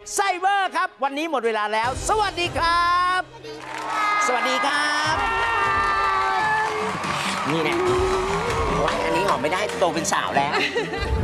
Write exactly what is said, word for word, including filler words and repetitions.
ไซเบอร์ครับวันนี้หมดเวลาแล้วสวัสดีครับสวัสดีครับนี่แน่อันนี้หอมไม่ได้โตเป็นสาวแล้ว